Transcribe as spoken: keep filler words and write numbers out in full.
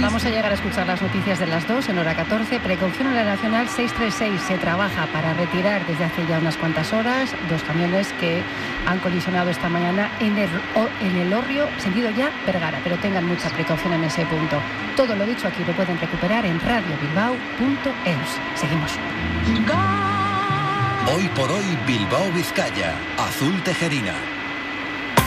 Vamos a llegar a escuchar las noticias de las dos en hora catorce. Precaución en la Nacional seiscientos treinta y seis. Se trabaja para retirar desde hace ya unas cuantas horas dos camiones que han colisionado esta mañana en el, en el Orrio, sentido ya Vergara. Pero tengan mucha precaución en ese punto. Todo lo dicho aquí lo pueden recuperar en radio bilbao punto eus. Seguimos. Hoy por hoy, Bilbao Vizcaya, Azul Tejerina.